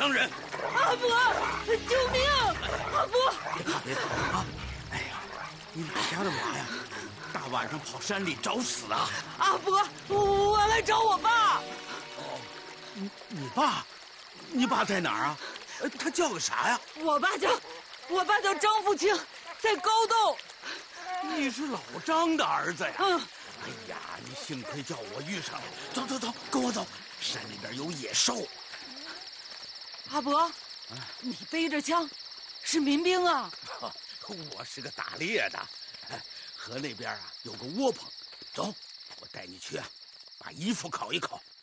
乡人。 阿伯，救命！阿伯， 别怕啊！哎呀，你哪家的娃呀？大晚上跑山里找死啊！ 阿伯，我来找我爸。 哦，你爸？你爸在哪儿啊？他叫个啥呀？ 我爸叫张富清，在高洞。 你是老张的儿子呀？ 嗯。 哎呀，你幸亏叫我遇上了。走走走，跟我走，山里边有野兽。 阿伯，你背着枪，是民兵啊？ 我是个打猎的，河那边啊有个窝棚，走，我带你去啊，把衣服烤一烤，